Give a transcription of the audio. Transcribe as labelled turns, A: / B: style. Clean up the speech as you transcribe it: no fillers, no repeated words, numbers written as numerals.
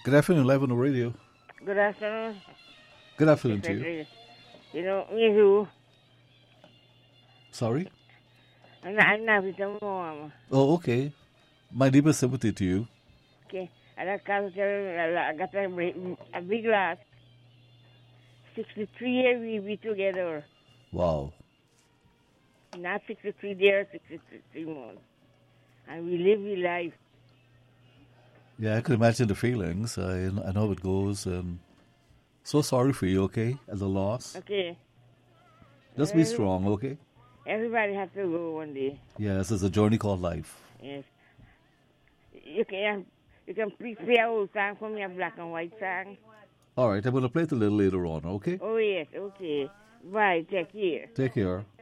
A: Good afternoon, live on the radio.
B: Good afternoon.
A: Good afternoon to you.
B: You know, me too.
A: Sorry?
B: I'm not with the mom.
A: Oh, okay. My deepest sympathy to you.
B: Okay. And I can't tell you, I got a big lot. 63 years we be together.
A: Wow.
B: Not 63 days, 63 months. And we live the life.
A: Yeah, I could imagine the feelings. I know how it goes. And so sorry for you, okay? As a loss.
B: Okay.
A: Just be strong, okay?
B: Everybody has to go one day.
A: Yes, it's a journey called life.
B: Yes. You can please play a old song for me, a black and white song.
A: All right, I'm going to play it a little later on, okay?
B: Oh, yes, okay. Bye, take care.
A: Take care.